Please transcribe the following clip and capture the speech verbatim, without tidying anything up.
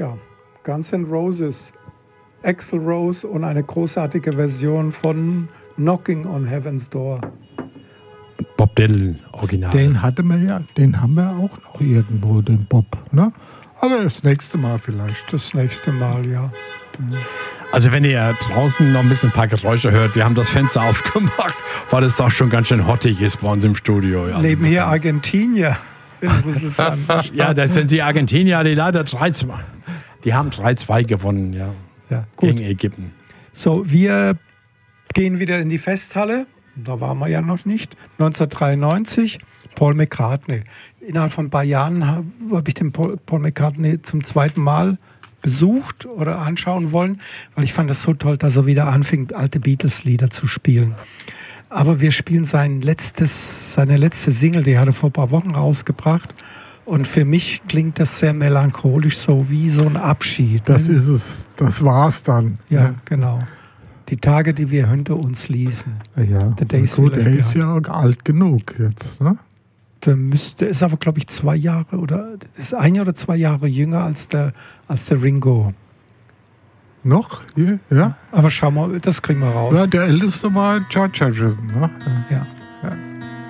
Tja, Guns N' Roses, Axl Rose und eine großartige Version von Knocking on Heaven's Door. Bob Dylan, Original. Den hatten wir ja, den haben wir auch noch irgendwo, den Bob, ne? Aber das nächste Mal vielleicht. Das nächste Mal, ja. Also wenn ihr draußen noch ein bisschen ein paar Geräusche hört, wir haben das Fenster aufgemacht, weil es doch schon ganz schön hottig ist bei uns im Studio. Also Neben hier Argentinier in Rüsselsheim. Ja, das sind die Argentinier, die leider drei zwei. Die haben drei zwei gewonnen, ja. Ja, gut. Gegen Ägypten. So, wir gehen wieder in die Festhalle. Da waren wir ja noch nicht. neunzehnhundertdreiundneunzig, Paul McCartney. Innerhalb von ein paar Jahren habe hab ich den Paul, Paul McCartney zum zweiten Mal besucht oder anschauen wollen, weil ich fand das so toll, dass er wieder anfing, alte Beatles-Lieder zu spielen. Aber wir spielen sein letztes, seine letzte Single, die hat er vor ein paar Wochen rausgebracht. Und für mich klingt das sehr melancholisch, so wie so ein Abschied. Das ist es, das war's dann. Ja, ja. Genau. Die Tage, die wir hinter uns ließen. Ja, The days gut, we er left ist ja alt genug jetzt, ne? Der müsste, ist aber, glaube ich, zwei Jahre oder ist ein oder zwei Jahre jünger als der, als der Ringo. Noch? Ja. Aber schau mal, das kriegen wir raus. Ja, der älteste war George Harrison, ne? Ja. Ja.